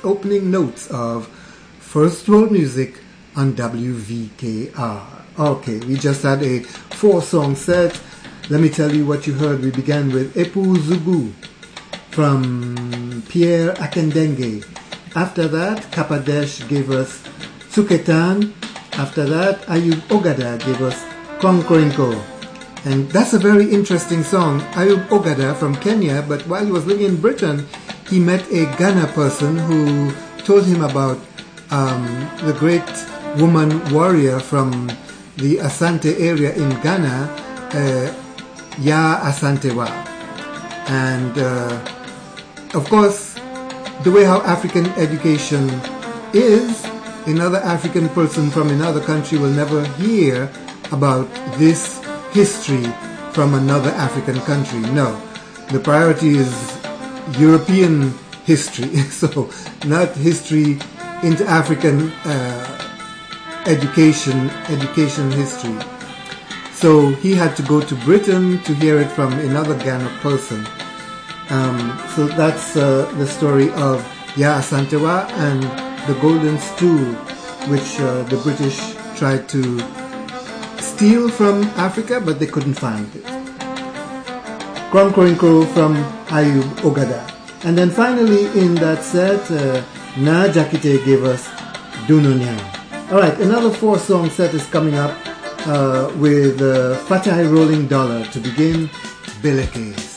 opening notes of First World Music on WVKR. Okay, we just had a 4-song set. Let me tell you what you heard. We began with Epu Zugu from Pierre Akendenge. After that, Kapadesh gave us Tsuketan. After that, Ayub Ogada gave us Konkorinko. And that's a very interesting song. Ayub Ogada from Kenya, but while he was living in Britain, he met a Ghana person who told him about the great woman warrior from the Asante area in Ghana, Ya Asantewa. And of course, the way how African education is, another African person from another country will never hear about this history from another African country. No, the priority is European history, so not history into African education history. So he had to go to Britain to hear it from another Ghana person. So that's the story of Ya Asantewa and the golden stool, which the British tried to steal from Africa, but they couldn't find it. Kronkorinko from Ayub Ogada. And then finally in that set, Na Jakite gave us Dununya. Alright, another 4-song set is coming up with Fatai Rolling Dollar to begin Beleke.